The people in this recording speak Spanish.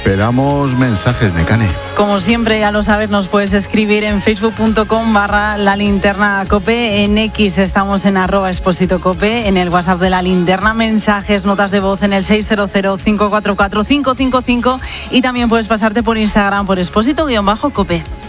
Esperamos mensajes, Nekane. Como siempre, ya lo sabes, nos puedes escribir en facebook.com/lalinternacope. En X estamos en @expositocope. En el WhatsApp de La Linterna, mensajes, notas de voz en el 600-544-555. Y también puedes pasarte por Instagram por expósito-cope.